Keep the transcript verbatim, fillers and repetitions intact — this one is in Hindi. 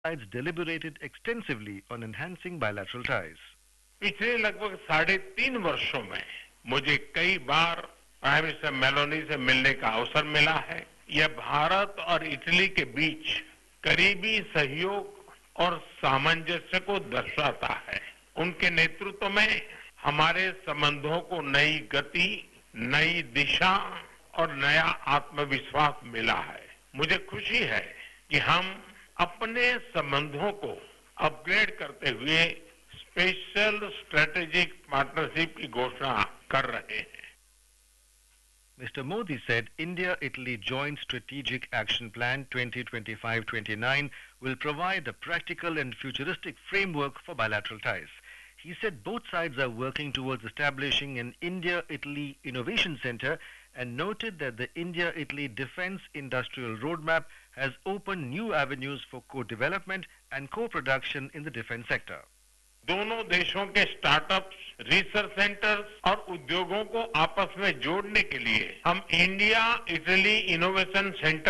sides deliberated extensively on enhancing bilateral ties. पिछले लगभग साढ़े तीन वर्षों में मुझे कई बार प्राइम मिनिस्टर मेलोनी से मिलने का अवसर मिला है। यह भारत और इटली के बीच करीबी सहयोग और सामंजस्य को दर्शाता है। उनके नेतृत्व में हमारे संबंधों को नई गति, नई दिशा और नया आत्मविश्वास मिला है। मुझे खुशी है कि हम अपने संबंधों को अपग्रेड करते हुए स्पेशल स्ट्रेटेजिक पार्टनरशिप की घोषणा कर रहे हैं। Mister Modi said India-Italy Joint Strategic Action Plan twenty twenty-five to twenty-nine will provide a practical and futuristic framework for bilateral ties. He said both sides are working towards establishing an India-Italy Innovation Center and noted that the India-Italy Defence Industrial Roadmap has opened new avenues for co-development and co-production in the defence sector. दोनों देशों के स्टार्टअप्स, रिसर्च सेंटर्स और उद्योगों को आपस में जोड़ने के लिए हम इंडिया इटली इनोवेशन सेंटर